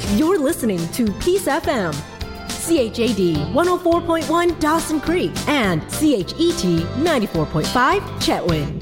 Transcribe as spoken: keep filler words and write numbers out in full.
You're listening to Peace F M, C H A D one oh four point one Dawson Creek, and C H E T ninety-four point five Chetwynd.